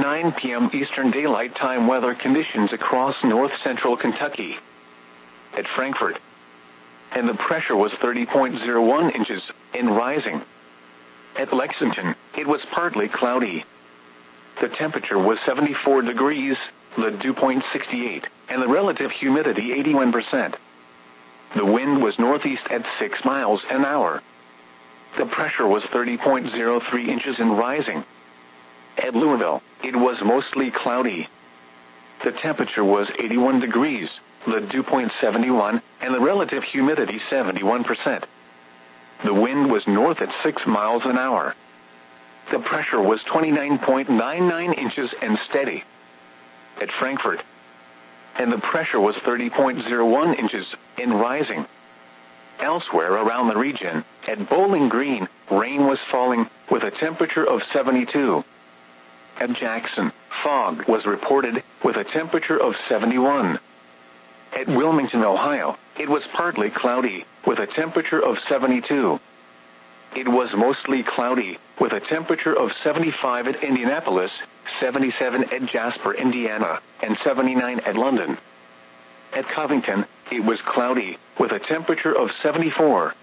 9 p.m. Eastern Daylight Time weather conditions across north-central Kentucky. At Frankfort, and the pressure was 30.01 inches, and rising. At Lexington, it was partly cloudy. The temperature was 74 degrees, the dew point 68, and the relative humidity 81%. The wind was northeast at 6 miles an hour. The pressure was 30.03 inches and rising. At Louisville, it was mostly cloudy. The temperature was 81 degrees, the dew point 71, and the relative humidity 71%. The wind was north at 6 miles an hour. The pressure was 29.99 inches and steady. At Frankfort, and the pressure was 30.01 inches and rising. Elsewhere around the region, at Bowling Green, rain was falling with a temperature of 72. At Jackson, fog was reported with a temperature of 71. At Wilmington, Ohio, it was partly cloudy with a temperature of 72. It was mostly cloudy with a temperature of 75 at Indianapolis, 77 at Jasper, Indiana, and 79 at London. At Covington, it was cloudy with a temperature of 74.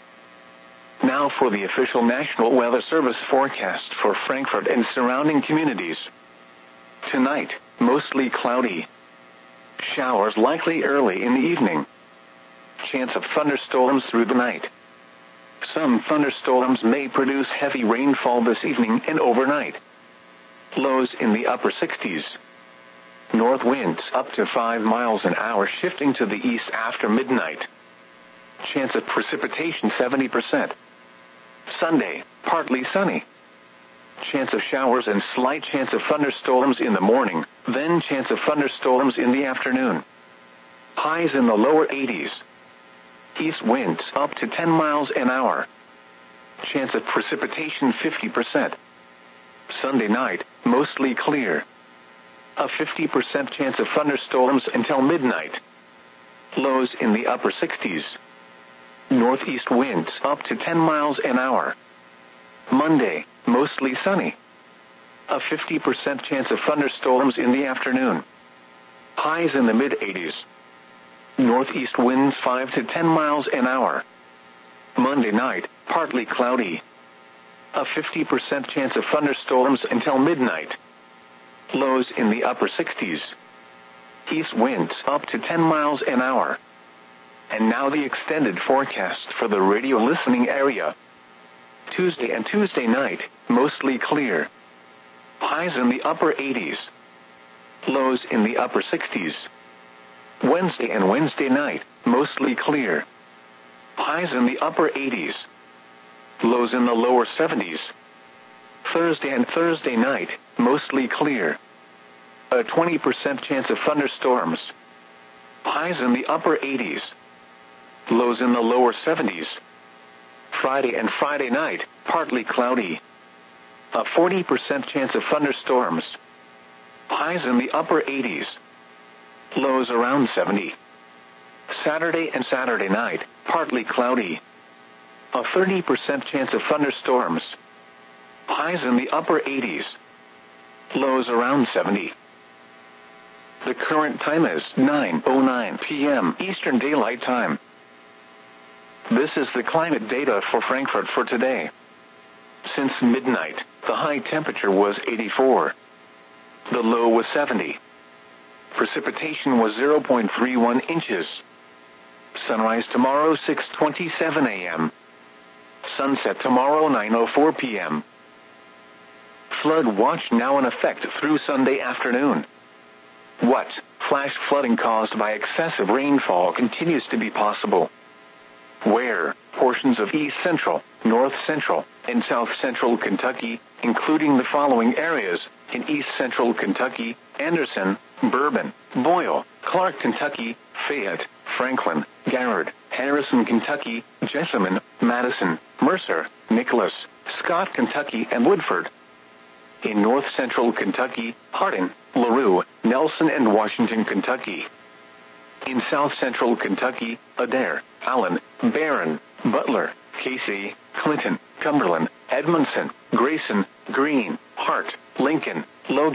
Now for the official National Weather Service forecast for Frankfort and surrounding communities. Tonight, mostly cloudy. Showers likely early in the evening. Chance of thunderstorms through the night. Some thunderstorms may produce heavy rainfall this evening and overnight. Lows in the upper 60s. North winds up to 5 miles an hour shifting to the east after midnight. Chance of precipitation 70%. Sunday, partly sunny. Chance of showers and slight chance of thunderstorms in the morning, then chance of thunderstorms in the afternoon. Highs in the lower 80s. East winds up to 10 miles an hour. Chance of precipitation 50%. Sunday night, mostly clear. A 50% chance of thunderstorms until midnight. Lows in the upper 60s. Northeast winds up to 10 miles an hour. Monday, mostly sunny. A 50% chance of thunderstorms in the afternoon. Highs in the mid-80s. Northeast winds 5 to 10 miles an hour. Monday night, partly cloudy. A 50% chance of thunderstorms until midnight. Lows in the upper 60s. East winds up to 10 miles an hour. And now the extended forecast for the radio listening area. Tuesday and Tuesday night, mostly clear. Highs in the upper 80s. Lows in the upper 60s. Wednesday and Wednesday night, mostly clear. Highs in the upper 80s. Lows in the lower 70s. Thursday and Thursday night, mostly clear. A 20% chance of thunderstorms. Highs in the upper 80s. Lows in the lower 70s. Friday and Friday night, partly cloudy. A 40% chance of thunderstorms. Highs in the upper 80s. Lows around 70. Saturday and Saturday night, partly cloudy. A 30% chance of thunderstorms. Highs in the upper 80s. Lows around 70. The current time is 9:09 p.m. Eastern Daylight Time. This is the climate data for Frankfort for today. Since midnight, the high temperature was 84. The low was 70. Precipitation was 0.31 inches. Sunrise tomorrow 6:27 a.m. Sunset tomorrow 9:04 p.m. Flood watch now in effect through Sunday afternoon. What? Flash flooding caused by excessive rainfall continues to be possible. Where? Portions of East Central, North Central, and South Central Kentucky, including the following areas: in East Central Kentucky, Anderson, Bourbon, Boyle, Clark, Kentucky, Fayette, Franklin, Garrard, Harrison, Kentucky, Jessamine, Madison, Mercer, Nicholas, Scott, Kentucky, and Woodford. In North Central Kentucky, Hardin, LaRue, Nelson, and Washington, Kentucky. In South Central Kentucky, Adair, Allen, Barron, Butler, Casey, Clinton, Cumberland, Edmondson, Grayson, Greene, Hart, Lincoln, Logan.